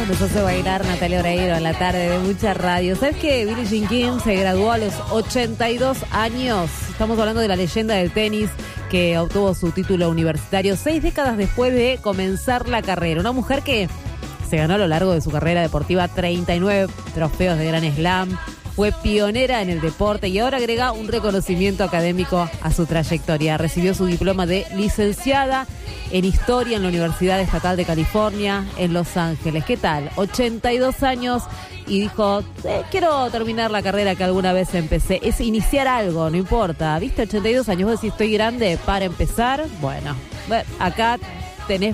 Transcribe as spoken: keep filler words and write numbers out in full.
Nos hace bailar Natalia Oreiro en la tarde de mucha radio. ¿Sabes que Billie Jean King se graduó a los ochenta y dos años? Estamos hablando de la leyenda del tenis que obtuvo su título universitario seis décadas después de comenzar la carrera. Una mujer que se ganó a lo largo de su carrera deportiva treinta y nueve trofeos de Grand Slam. Fue pionera en el deporte y ahora agrega un reconocimiento académico a su trayectoria. Recibió su diploma de licenciada en Historia en la Universidad Estatal de California en Los Ángeles. ¿Qué tal? ochenta y dos años y dijo, eh, quiero terminar la carrera que alguna vez empecé. Es iniciar algo, no importa. ¿Viste? ochenta y dos años, vos decís, estoy grande para empezar. Bueno, acá tenés